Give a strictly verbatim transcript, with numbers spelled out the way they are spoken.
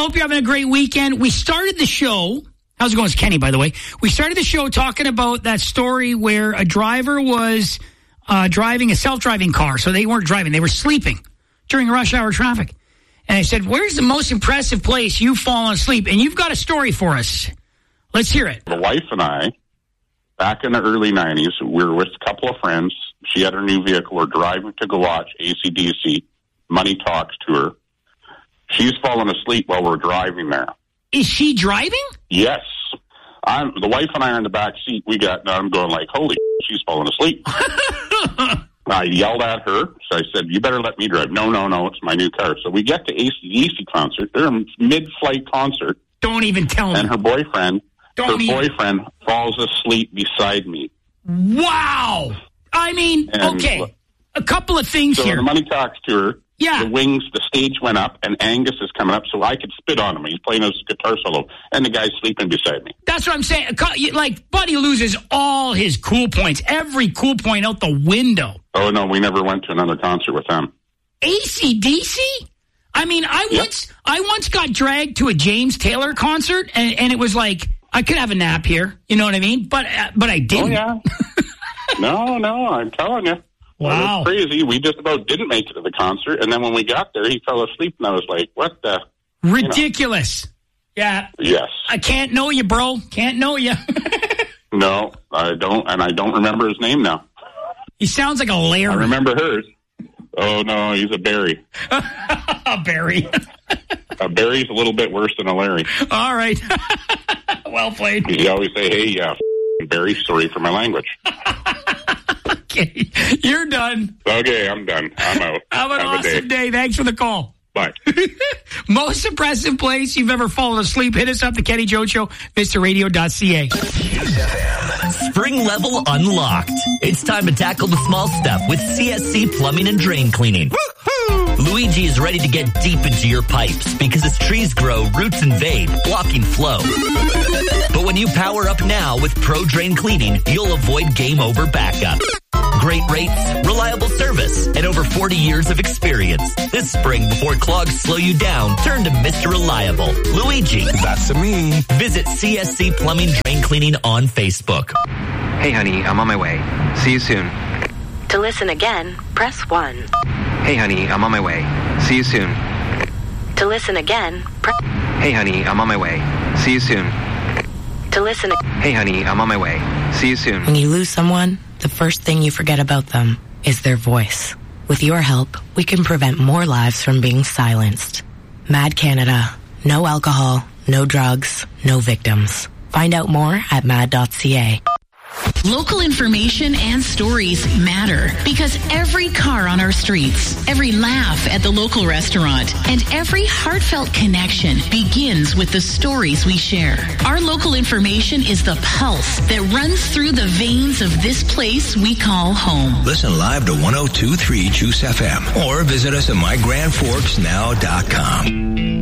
hope you're having a great weekend. We started the show. How's it going? It's Kenny, by the way. We started the show talking about that story where a driver was uh, driving a self-driving car. So they weren't driving. They were sleeping during rush hour traffic. And I said, where's the most impressive place you've fallen asleep? And you've got a story for us. Let's hear it. The wife and I, back in the early nineties, we were with a couple of friends. She had her new vehicle. We're driving to go watch A C D C, Money Talks tour. She's fallen asleep while we're driving there. Is she driving? Yes. I'm, the wife and I are in the back seat. We got, I'm going like, holy shit, she's falling asleep. I yelled at her. So I said, you better let me drive. No, no, no, it's my new car. So we get to A C D C concert. They're a mid-flight concert. Don't even tell me. And her boyfriend, Don't her even. boyfriend falls asleep beside me. Wow. I mean, And okay. A couple of things so here. So the Money Talks tour, yeah. the wings, the stage went up, and Angus is coming up, so I could spit on him. He's playing his guitar solo, and the guy's sleeping beside me. That's what I'm saying. Like, Buddy loses all his cool points, every cool point out the window. Oh, no, we never went to another concert with them. A C D C? I mean, I yep. once I once got dragged to a James Taylor concert, and, and it was like, I could have a nap here, you know what I mean? But uh, but I didn't. Oh, yeah. no, no, I'm telling you. Wow. It was crazy. We just about didn't make it to the concert, and then when we got there, he fell asleep, and I was like, what the? Ridiculous. You know. Yeah. Yes. I can't know you, bro. Can't know you. No, I don't, and I don't remember his name now. He sounds like a Larry. I remember hers. Oh, no, he's a Barry. A Barry. A Barry's a little bit worse than a Larry. All right. Well played. You always say, hey, yeah, f- Barry, sorry for my language. Okay, you're done. Okay, I'm done. I'm out. Have an Have awesome day. day. Thanks for the call. Bye. Most impressive place you've ever fallen asleep. Hit us up, the Kenny Joe Show, Mister Radio dot C A. Spring level unlocked. It's time to tackle the small stuff with C S C Plumbing and Drain Cleaning. Luigi is ready to get deep into your pipes because as trees grow, roots invade, blocking flow. But when you power up now with Pro Drain Cleaning, you'll avoid game over backup. Great rates, reliable service, and over forty years of experience. This spring, before clogs slow you down, turn to Mister Reliable, Luigi. That's me. Visit C S C Plumbing Drain Cleaning on Facebook. Hey, honey, I'm on my way. See you soon. To listen again, press one. Hey, honey, I'm on my way. See you soon. To listen again, press... Hey, honey, I'm on my way. See you soon. To listen... Hey, honey, I'm on my way. See you soon. When you lose someone, the first thing you forget about them is their voice. With your help, we can prevent more lives from being silenced. Mad Canada. No alcohol, no drugs, no victims. Find out more at mad dot c a. Local information and stories matter because every car on our streets, every laugh at the local restaurant, and every heartfelt connection begins with the stories we share. Our local information is the pulse that runs through the veins of this place we call home. Listen live to one oh two point three Juice F M or visit us at my grand forks now dot com.